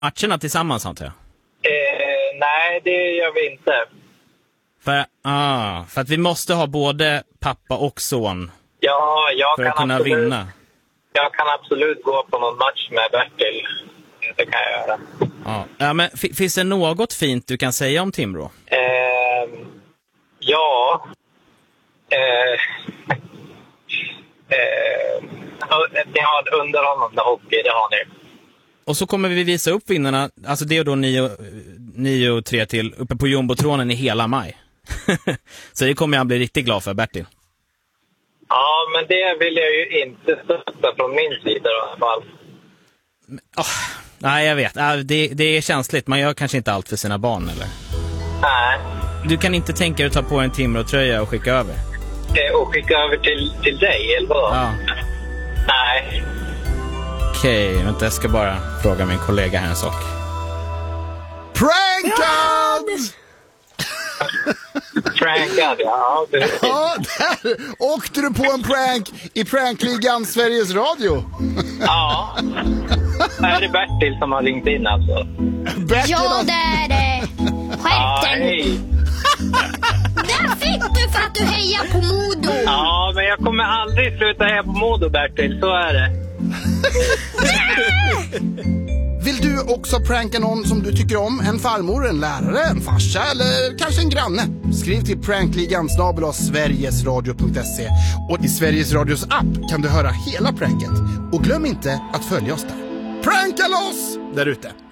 matcherna tillsammans, antar jag? Nej, det gör vi inte. För att vi måste ha både pappa och son. Ja, för att kunna vinna. Jag kan absolut gå på någon match med Bertil. Det kan jag göra. Ja, men finns det något fint du kan säga om Timrå? Ja. Ni har underhållande hockey, det har ni. Och så kommer vi visa upp vinnarna. Alltså det är då 9-3 till uppe på jumbotronen i hela maj. Så det kommer jag bli riktigt glad för, Bertil. Ja, men det vill jag ju inte stötta från min sida i alla fall. Nej, jag vet. Det är känsligt. Man gör kanske inte allt för sina barn, eller? Nej. Du kan inte tänka dig att ta på en Timrå-tröja och skicka över? Och skicka över till dig, eller vad? Ja. Nej. Okej, vänta, jag ska bara fråga min kollega här en sak. Prankad! Prankad, ja. Ja, där åkte du på en prank i prankligan Sveriges Radio. Ja. Är det Bertil som har ringt in alltså? Bertil, Ja, det är det. Skärp dig. Hej. Där fick du för att du hejar på Modo. Ja, men jag kommer aldrig sluta heja på Modo, Bertil. Så är det. Vill du också pranka någon som du tycker om? En farmor, en lärare, en farsa eller kanske en granne? Skriv till prankligan@sverigesradio.se. Och i Sveriges Radios app kan du höra hela pranket. Och glöm inte att följa oss där. Pranka loss där ute!